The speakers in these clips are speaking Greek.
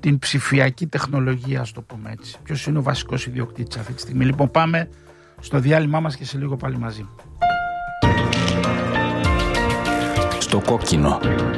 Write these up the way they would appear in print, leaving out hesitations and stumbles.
την ψηφιακή τεχνολογία, ας το πούμε έτσι. Ποιος είναι ο βασικός ιδιοκτήτης αυτή τη στιγμή. Λοιπόν, πάμε στο διάλειμμά μας και σε λίγο πάλι μαζί. Στο κόκκινο.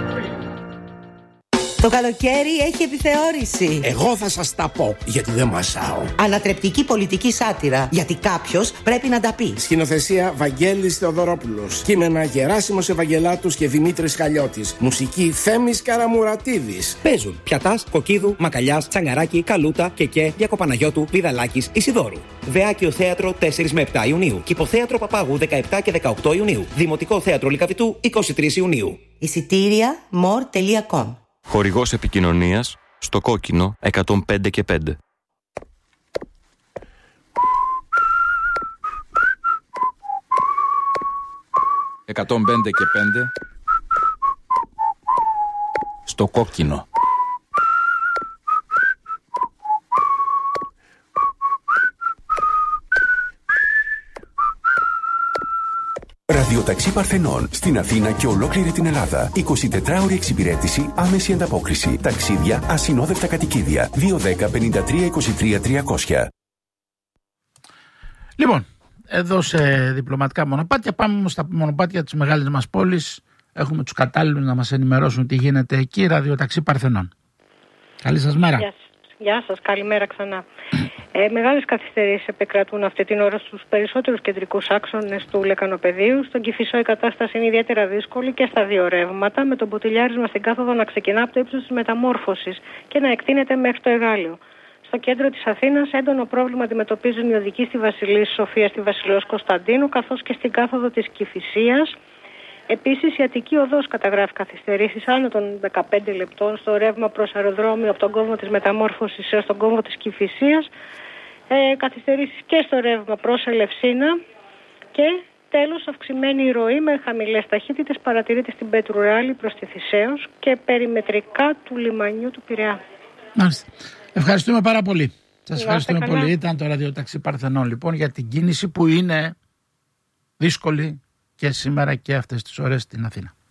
Το καλοκαίρι έχει επιθεώρηση. Εγώ θα σας τα πω, γιατί δεν μασάω. Ανατρεπτική πολιτική σάτυρα, γιατί κάποιος πρέπει να τα πει. Σκηνοθεσία Βαγγέλης Θεοδωρόπουλος. Κείμενα Γεράσιμος Ευαγγελάτους και Δημήτρης Χαλιώτης. Μουσική Θέμης Καραμουρατίδης. Παίζουν Πιατάς, Κοκκίδου, Μακαλιάς, Τσαγκαράκη, Καλούτα, Κεκέ, Διακοπαναγιώτου, Πηδαλάκης, Ισιδώρου. Βεάκιο Θέατρο 4 με 7 Ιουνίου. Κηποθέατρο Παπάγου 17 και 18 Ιουνίου. Δημοτικό Θέατρο Λυκαβητού 23 Ιουνίου. Εισιτήρια more.com. Χορηγός επικοινωνίας στο κόκκινο 105 και 5. «105 και 5» στο κόκκινο. Ραδιοταξί Παρθενών στην Αθήνα και ολόκληρη την Ελλάδα. 24ωρη εξυπηρέτηση, άμεση ανταπόκριση. Ταξίδια, ασυνόδευτα κατοικίδια. 210 53 23 300. Λοιπόν, εδώ σε διπλωματικά μονοπάτια, πάμε όμως στα μονοπάτια της μεγάλης μας πόλης. Έχουμε τους κατάλληλους να μας ενημερώσουν τι γίνεται εκεί. Ραδιοταξί Παρθενών. Καλή σας μέρα. Γεια σας, καλημέρα ξανά. Μεγάλες καθυστερήσεις επικρατούν αυτή την ώρα στους περισσότερους κεντρικούς άξονες του Λεκανοπεδίου. Στον Κηφισό η κατάσταση είναι ιδιαίτερα δύσκολη και στα δύο ρεύματα, με το μποτιλιάρισμα στην κάθοδο να ξεκινά από το ύψος της Μεταμόρφωσης και να εκτείνεται μέχρι το Εγάλεο. Στο κέντρο της Αθήνας έντονο πρόβλημα αντιμετωπίζουν οι οδικοί στη Βασιλής Σοφία, στη Βασιλέως Κωνσταντίνου, καθώς και στην κάθοδο της Κηφισίας. Επίσης, η Αττική Οδός καταγράφει καθυστερήσεις άνω των 15 λεπτών στο ρεύμα προς αεροδρόμιο από τον κόμβο της Μεταμόρφωσης έως τον κόμβο της Κηφισίας. Καθυστερήσεις και στο ρεύμα προς Ελευσίνα. Και τέλος, αυξημένη ροή με χαμηλές ταχύτητες παρατηρείται στην Πετρουράλη προς τη Θησέως και περιμετρικά του λιμανιού του Πειραιά. Μάλιστα. Ευχαριστούμε πάρα πολύ. Σας ευχαριστούμε πολύ. Ήταν το ραδιοταξί Παρθενών λοιπόν για την κίνηση που είναι δύσκολη και σήμερα και αυτές τις ώρες στην Αθήνα.